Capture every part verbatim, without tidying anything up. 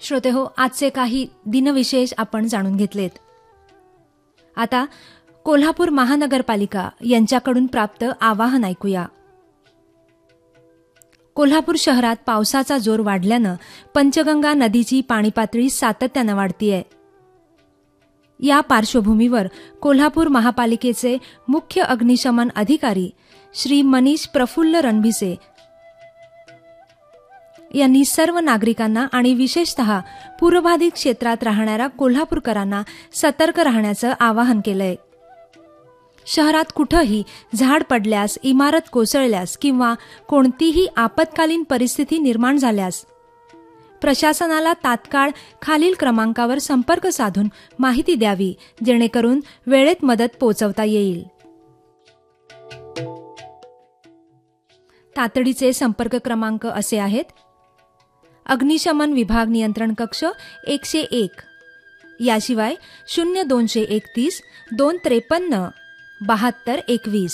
श्रोतेहो, आजचे काही दिनविशेष आपण जाणून घेतलेत. आता कोल्हापूर महानगरपालिका यांच्याकडून प्राप्त आवाहन ऐकूया. कोल्हापूर शहरात पावसाचा जोर वाढल्यानं पंचगंगा नदीची पाणीपातळी सातत्यानं वाढतीये. या पार्श्वभूमीवर कोल्हापूर महापालिकेचे मुख्य अग्निशमन अधिकारी श्री मनीष प्रफुल्ल रणभिसे यांनी सर्व नागरिकांना आणि विशेषतः पूरबाधित क्षेत्रात राहणाऱ्या कोल्हापूरकरांना सतर्क राहण्याचं आवाहन केलंय. शहरात कुठंही झाड पडल्यास, इमारत कोसळल्यास किंवा कोणतीही आपत्कालीन परिस्थिती निर्माण झाल्यास प्रशासनाला तात्काळ खालील क्रमांकावर संपर्क साधून माहिती द्यावी, जेणेकरून वेळेत मदत पोहोचवता येईल. तातडीचे संपर्क क्रमांक असे आहेत: अग्निशमन विभाग नियंत्रण कक्ष एकशे एक, याशिवाय शून्य दोनशे एकतीस दोन त्रेपन्न बहात्तर एकवीस.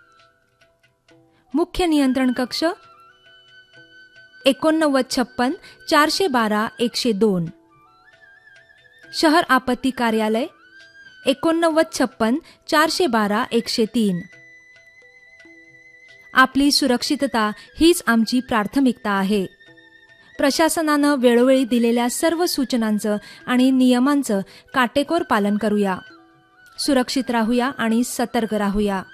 मुख्य नियंत्रण कक्ष एकोणनव्वद छप्पन चारशे बारा एकशे दोन. शहर आपत्ती कार्यालय एकोणनव्वद छप्पन चारशे बारा एकशे तीन. आपली सुरक्षितता हीच आमची प्राथमिकता आहे. प्रशासनानं वेळोवेळी दिलेल्या सर्व सूचनांचं आणि नियमांचं काटेकोर पालन करूया. सुरक्षित राहूया आणि सतर्क राहूया.